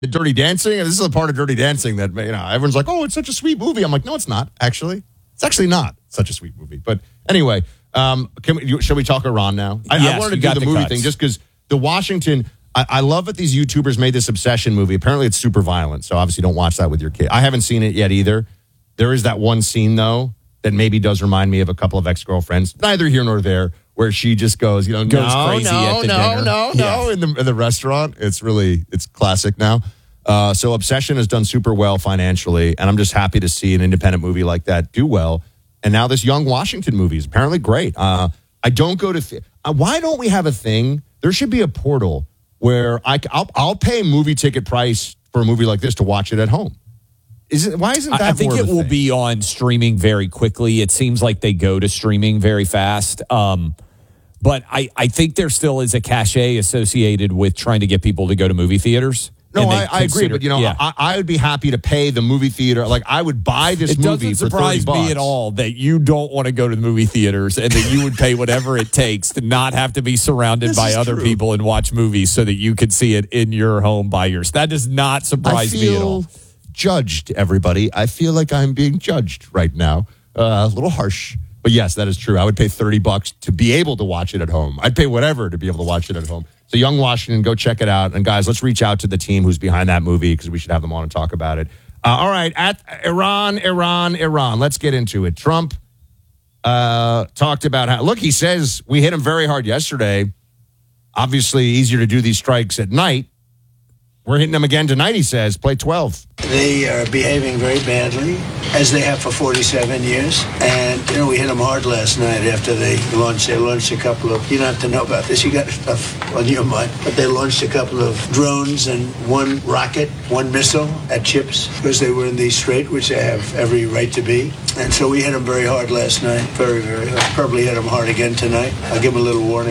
The Dirty Dancing. This is a part of Dirty Dancing that everyone's like, "Oh, it's such a sweet movie." I'm like, "No, it's not. Actually, it's actually not such a sweet movie." But anyway, shall we talk Iran now? I wanted to do the movie thing just because the Washington. I love that these YouTubers made this obsession movie. Apparently, it's super violent, so obviously don't watch that with your kid. I haven't seen it yet either. There is that one scene though that maybe does remind me of a couple of ex-girlfriends. Neither here nor there. Where she just goes, crazy at the dinner. No, in the restaurant. It's classic now. So Obsession has done super well financially, and I'm just happy to see an independent movie like that do well. And now this Young Washington movie is apparently great. I don't go to why don't we have a thing? There should be a portal where I'll pay movie ticket price for a movie like this to watch it at home. Why isn't that? I think it will be on streaming very quickly. It seems like they go to streaming very fast. But I think there still is a cachet associated with trying to get people to go to movie theaters. No, I agree, but I would be happy to pay the movie theater. Like I would buy this movie for $30. It doesn't surprise me at all that you don't want to go to the movie theaters and that you would pay whatever it takes to not have to be surrounded by other people and watch movies so that you could see it in your home by yourself. That does not surprise me at all. Judged, everybody. I feel like I'm being judged right now. A little harsh. But yes, that is true. I would pay $30 to be able to watch it at home. I'd pay whatever to be able to watch it at home. So Young Washington, go check it out. And guys, let's reach out to the team who's behind that movie because we should have them on and talk about it. All right, at Iran. Let's get into it. Trump talked about how, look, he says we hit him very hard yesterday. Obviously, easier to do these strikes at night. We're hitting them again tonight, he says. Play 12. They are behaving very badly, as they have for 47 years. And, we hit them hard last night after they launched. They launched a couple of, you don't have to know about this, you got stuff on your mind. But they launched a couple of drones and one rocket, one missile at Chips, because they were in the strait, which they have every right to be. And so we hit them very hard last night, very, very hard. Probably hit them hard again tonight. I'll give them a little warning.